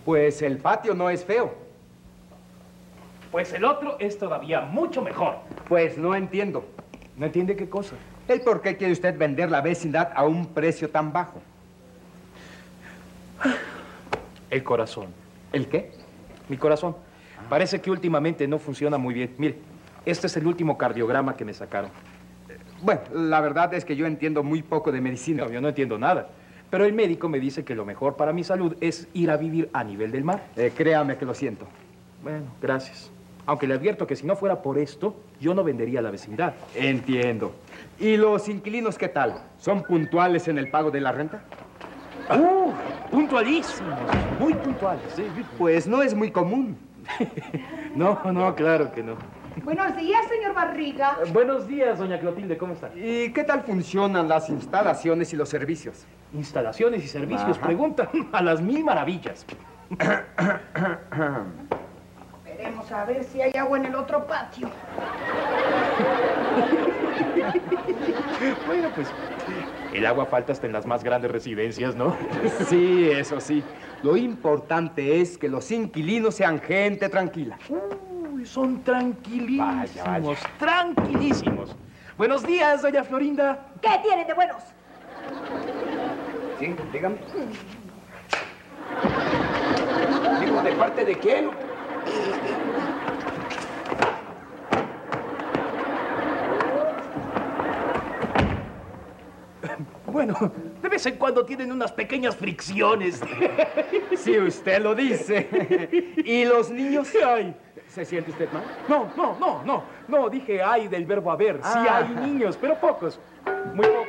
Pues el patio no es feo. Pues el otro es todavía mucho mejor. Pues no entiendo. ¿No entiende qué cosa? ¿El por qué quiere usted vender la vecindad a un precio tan bajo? El corazón. ¿El qué? Mi corazón. Parece que últimamente no funciona muy bien. Mire, este es el último cardiograma que me sacaron. Bueno, la verdad es que yo entiendo muy poco de medicina. No, yo no entiendo nada. Pero el médico me dice que lo mejor para mi salud es ir a vivir a nivel del mar. Créame que lo siento. Bueno, gracias. Aunque le advierto que si no fuera por esto, yo no vendería la vecindad. Entiendo. ¿Y los inquilinos qué tal? ¿Son puntuales en el pago de la renta? Puntualísimos, muy puntuales. ¿Sí? Pues no es muy común. No, claro que no. Buenos días, señor Barriga. Buenos días, doña Clotilde, ¿cómo está? ¿Y qué tal funcionan las instalaciones y los servicios? Instalaciones y servicios, Ajá. preguntan a las mil maravillas. Veremos a ver si hay agua en el otro patio. Bueno, pues el agua falta hasta en las más grandes residencias, ¿no? Sí, eso sí. Lo importante es que los inquilinos sean gente tranquila. Uy, son tranquilísimos, Vaya. tranquilísimos. Buenos días, doña Florinda. ¿Qué tienen de buenos? Sí, dígame. Digo, ¿de parte de quién? Bueno, de vez en cuando tienen unas pequeñas fricciones. Si usted lo dice. ¿Y los niños? Ay. ¿Se siente usted mal? No, dije ay del verbo haber. Sí Ah. hay niños, pero pocos, muy pocos.